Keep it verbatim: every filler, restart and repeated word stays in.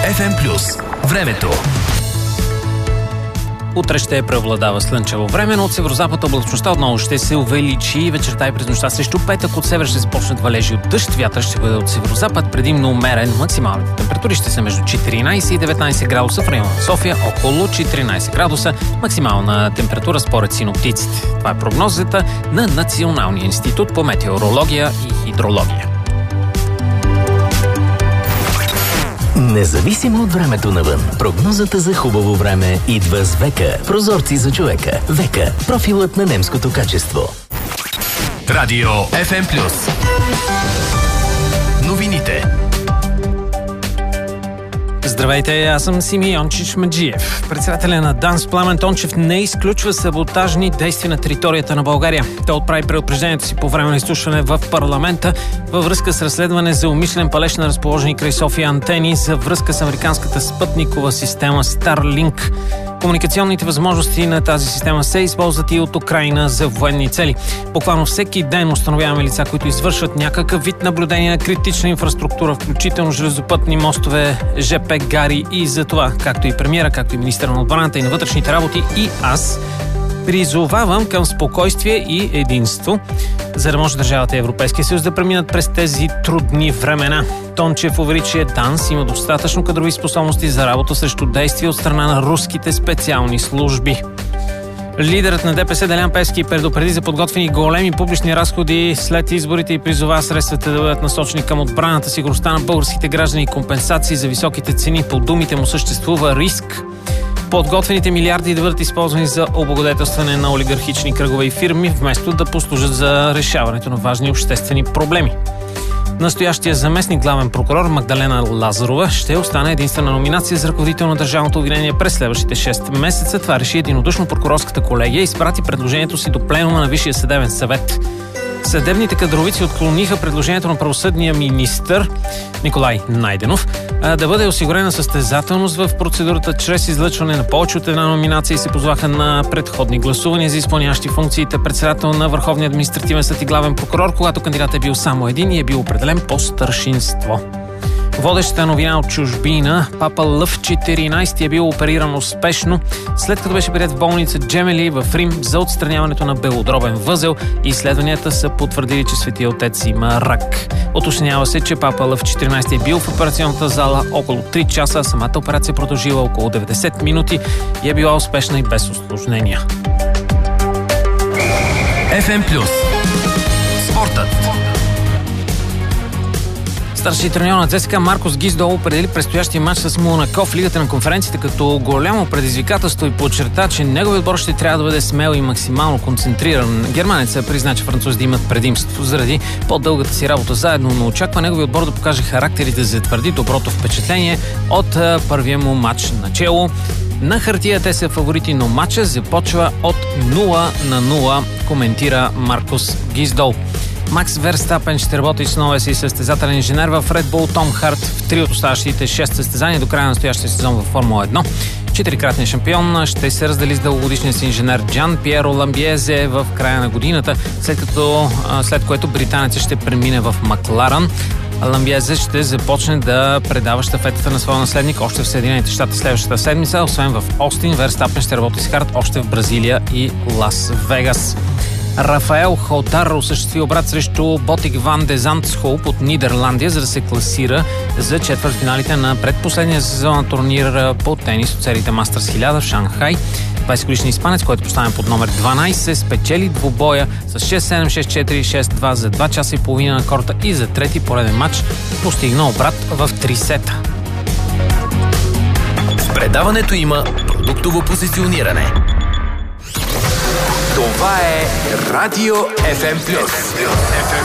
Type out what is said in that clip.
Еф Ем плюс. Времето. Утре ще преобладава слънчево време, но от северозапад облачността отново ще се увеличи. Вечерта и през нощта срещу петък от север ще започнат валежи от дъжд. Вятър ще бъде от северозапад, предимно умерен. Максималните температури ще са между четиринайсет и деветнайсет градуса в района на София, около четиринайсет градуса. Максимална температура според синоптиците. Това е прогнозата на Националния институт по метеорология и хидрология. Независимо от времето навън, прогнозата за хубаво време идва с Века. Прозорци за човека. Века. Профилът на немското качество. Радио Еф Ем плюс. Новините. Здравейте, аз съм Сими Йончич Маджиев. Председателя на ДАНС Пламен Тончев не изключва саботажни действия на територията на България. Той отправи предупреждението си по време на изслушване в парламента във връзка с разследване за умишлен палеж на разположени край София антени за връзка с американската спътникова система Starlink. Комуникационните възможности на тази система се използват и от Украйна за военни цели. Буквално всеки ден установяваме лица, които извършват някакъв вид наблюдение на критична инфраструктура, включително железопътни мостове, ЖП гари, и за това, както и премиера, както и министър на отбраната и на вътрешните работи, и аз призовавам към спокойствие и единство, за да може държавата и Европейския съюз да преминат през тези трудни времена. Тончев увери, че ДАНС има достатъчно кадрови способности за работа срещу действия от страна на руските специални служби. Лидерът на ДПС Делян Пеевски предупреди за подготвени големи публични разходи след изборите и призова средствата да бъдат насочени към отбраната, сигурността на българските граждани и компенсации за високите цени. По думите му съществува риск подготвените милиарди да бъдат използвани за облагодетелстване на олигархични кръгове и фирми, вместо да послужат за решаването на важни обществени проблеми. Настоящия заместник главен прокурор Магдалена Лазарова ще остане единствена номинация за ръководител на Държавното обвинение през следващите шест месеца. Това реши единодушно прокурорската колегия и изпрати предложението си до пленума на Висшия съдебен съвет. Съдебните кадровици отклониха предложението на правосъдния министър Николай Найденов да бъде осигурена състезателност в процедурата чрез излъчване на повече от една номинация и се позваха на предходни гласувания за изпълняващи функциите председател на Върховния административен съд и главен прокурор, когато кандидат е бил само един и е бил определен по старшинство. Водещата новина от чужбина: Папа Лъв четиринайсети е бил опериран успешно, след като беше приет в болница Джемели в Рим за отстраняването на белодробен възел. Изследванията са потвърдили, че Светия Отец има рак. Уточнява се, че Папа Лъв четиринайсети е бил в операционната зала около три часа, самата операция продължила около деветдесет минути и е била успешна и без усложнения. Еф Ем плюс. Спортът. Старши треньор на ЦСКА Маркос Гиздол определи предстоящия матч с Монако в Лигата на конференцията като голямо предизвикателство и подчерта, че неговият отбор ще трябва да бъде смел и максимално концентриран. Германецът призна, че французите имат предимство заради по-дългата си работа заедно, но очаква неговият отбор да покаже характерите, да затвърди доброто впечатление от първия му матч начело. На хартия те са фаворити, но матча започва от нула на нула, коментира Маркос Гиздол. Макс Верстапен ще работи с новия си състезателен инженер в Red Bull Том Харт в три от оставащите шест състезания до края на настоящия сезон във Формула едно. Четирикратният шампион ще се раздели с дългогодишния си инженер Джан Пиеро Ламбиезе в края на годината, след, като, след което британецът ще премине в Макларан. Ламбиезе ще започне да предава щафетата на своя наследник още в Съединените щати следващата седмица. Освен в Остин, Верстапен ще работи с Харт още в Бразилия и Лас Вегас. Рафаел Холтар осъществи обрат срещу Ботик Ван де Зандсхолп от Нидерландия, за да се класира за четвъртфиналите на предпоследния сезон на турнир по тенис от серията Мастърс хиляда в Шанхай. двайсетгодишният испанец, който поставен под номер дванайсет, спечели двубоя с шест седем, шест четири, шест два за два часа и половина на корта и за трети пореден матч постигна обрат в три сета. В предаването има продуктово позициониране. Това е Радио Еф Ем плюс.